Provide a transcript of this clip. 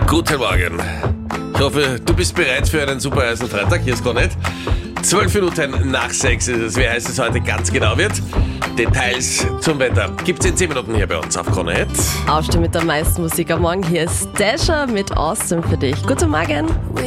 Guten Morgen. Ich hoffe, du bist bereit für einen super heißen Freitag. Hier ist Cornet. 12 Minuten nach 6 ist es. Wie heiß es heute ganz genau wird. Details zum Wetter gibt's in 10 Minuten hier bei uns auf Cornet. Aufstehen mit der meisten Musik am Morgen. Hier ist Dasher mit Austin für dich. Guten Morgen.